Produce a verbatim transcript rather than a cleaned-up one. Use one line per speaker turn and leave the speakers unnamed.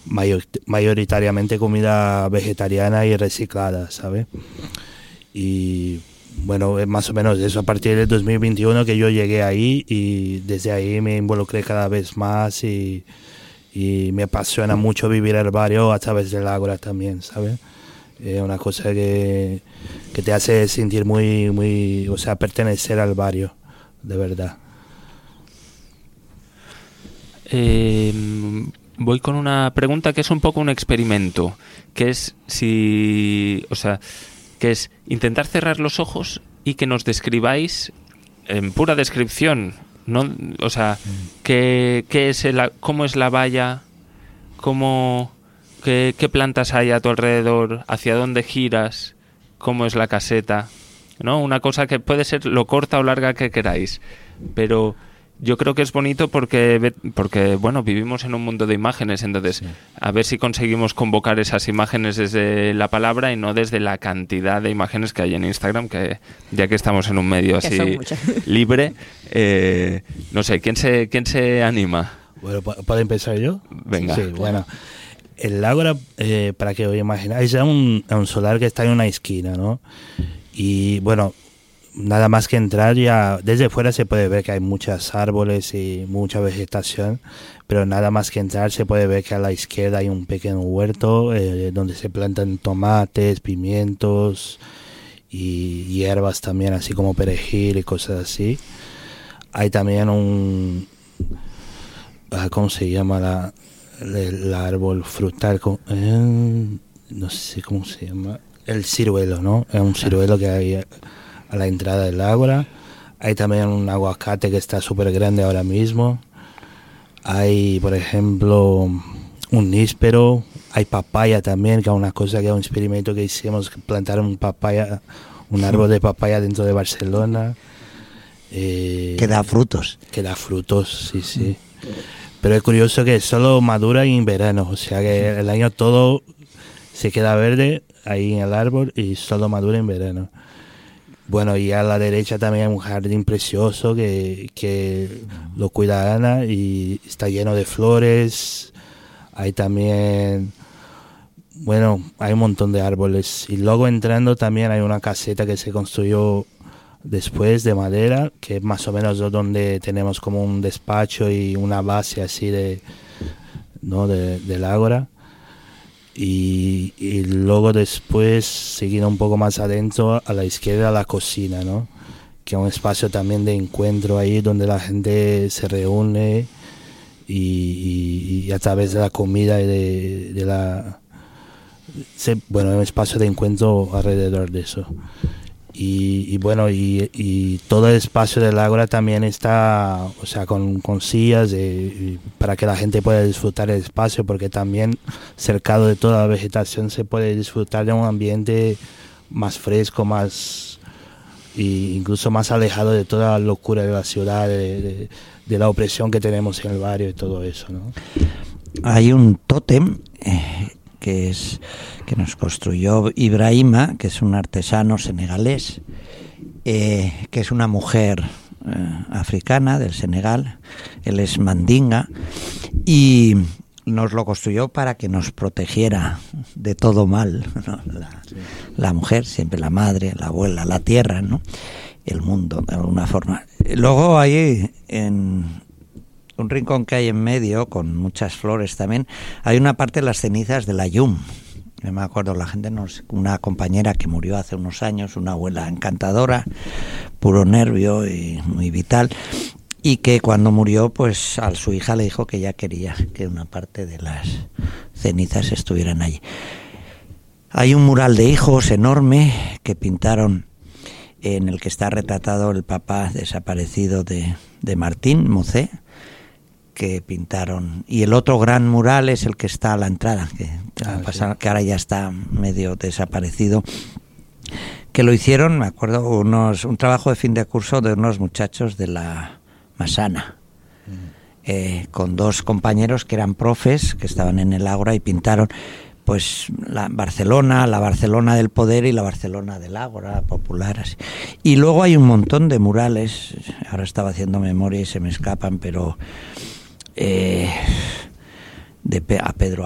mayor, mayoritariamente comida vegetariana y reciclada, ¿sabes? Y bueno, es más o menos eso a partir del dos mil veintiuno que yo llegué ahí y desde ahí me involucré cada vez más y, y me apasiona mucho vivir el barrio a través del Ágora también, ¿sabes? Es una cosa que, que te hace sentir muy, muy, o sea, pertenecer al barrio, de verdad.
Eh, voy con una pregunta que es un poco un experimento, que es si, o sea, que es intentar cerrar los ojos y que nos describáis en pura descripción, no, o sea, qué, qué es el, cómo es la valla, cómo, qué, qué plantas hay a tu alrededor, hacia dónde giras, cómo es la caseta, ¿no? Una cosa que puede ser lo corta o larga que queráis, pero yo creo que es bonito porque, porque bueno, vivimos en un mundo de imágenes, entonces sí. A ver si conseguimos convocar esas imágenes desde la palabra y no desde la cantidad de imágenes que hay en Instagram, que ya que estamos en un medio así libre, eh, no sé, ¿quién se, quién se anima?
Bueno, ¿puedo empezar yo?
Venga.
Sí, bueno. El Ágora, eh, para que os imagináis, es un, un solar que está en una esquina, ¿no? Y bueno, nada más que entrar ya desde fuera se puede ver que hay muchos árboles y mucha vegetación, pero nada más que entrar se puede ver que a la izquierda hay un pequeño huerto eh, donde se plantan tomates, pimientos y hierbas también, así como perejil y cosas así. Hay también un, ¿cómo se llama la, el, el árbol frutal? Eh, no sé cómo se llama. El ciruelo, ¿no? Es un ciruelo que hay a la entrada del Ágora. Hay también un aguacate que está súper grande ahora mismo. Hay, por ejemplo, un níspero. Hay papaya también, que es una cosa que es un experimento que hicimos, plantar un papaya, un árbol de papaya dentro de Barcelona.
Eh, que da frutos.
Que da frutos, sí, sí. Pero es curioso que solo madura en verano, o sea que el año todo se queda verde ahí en el árbol y solo madura en verano. Bueno, y a la derecha también hay un jardín precioso que, que lo cuida Ana y está lleno de flores. Hay también, bueno, hay un montón de árboles. Y luego entrando también hay una caseta que se construyó después de madera, que es más o menos donde tenemos como un despacho y una base así de, ¿no? de, del Ágora. Y, y luego después, siguiendo un poco más adentro, a la izquierda la cocina, ¿no? Que es un espacio también de encuentro ahí donde la gente se reúne y, y, y a través de la comida y de, de la... Se, bueno, es un espacio de encuentro alrededor de eso. Y, y bueno, y, y todo el espacio del Ágora también está, o sea, con, con sillas de, para que la gente pueda disfrutar el espacio, porque también cercado de toda la vegetación se puede disfrutar de un ambiente más fresco, más e incluso más alejado de toda la locura de la ciudad, de, de, de la opresión que tenemos en el barrio y todo eso, ¿no?
Hay un tótem eh, que es que nos construyó Ibrahima, que es un artesano senegalés, eh, que es una mujer eh, africana del Senegal. Él es mandinga y nos lo construyó para que nos protegiera de todo mal, ¿no? La, sí. la mujer, siempre la madre, la abuela, la tierra, ¿no? El mundo, de alguna forma. Luego hay en un rincón que hay en medio, con muchas flores también, hay una parte de las cenizas de la Yum. Yo me acuerdo, la gente nos, una compañera que murió hace unos años, una abuela encantadora, puro nervio y muy vital, y que cuando murió, pues a su hija le dijo que ella quería que una parte de las cenizas estuvieran allí. Hay un mural de hijos enorme que pintaron, en el que está retratado el papá desaparecido de, de Martín Mocé, que pintaron, y el otro gran mural es el que está a la entrada, que, ah, pasado, sí. que ahora ya está medio desaparecido, que lo hicieron, me acuerdo, unos un trabajo de fin de curso de unos muchachos de la Massana, mm. eh, con dos compañeros que eran profes, que estaban en el Ágora y pintaron pues la Barcelona, la Barcelona del poder y la Barcelona del Ágora popular, así. Y luego hay un montón de murales, ahora estaba haciendo memoria y se me escapan, pero Eh, de a Pedro